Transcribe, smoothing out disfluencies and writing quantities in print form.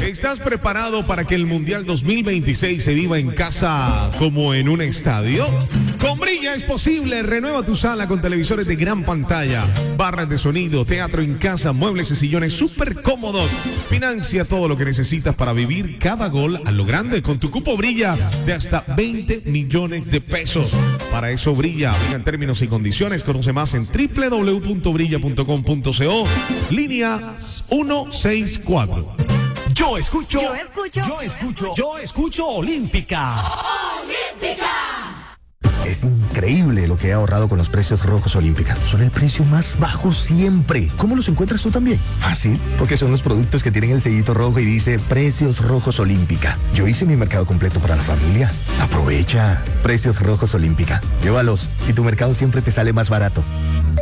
¿Estás preparado para que el Mundial 2026 se viva en casa como en un estadio? Con Brilla es posible. Renueva tu sala con televisores de gran pantalla, barras de sonido, teatro en casa, muebles y sillones súper cómodos. Financia todo lo que necesitas para vivir cada gol a lo grande con tu cupo Brilla de hasta 20 millones de pesos. Para eso Brilla. En términos y condiciones, conoce más en www.brilla.com.co, línea 164. Yo escucho Olímpica. ¡Olímpica! Es increíble lo que he ahorrado con los precios rojos Olímpica. Son el precio más bajo siempre. ¿Cómo los encuentras tú también? Fácil, porque son los productos que tienen el sellito rojo y dice Precios Rojos Olímpica. Yo hice mi mercado completo para la familia. Aprovecha. Precios Rojos Olímpica. Llévalos y tu mercado siempre te sale más barato.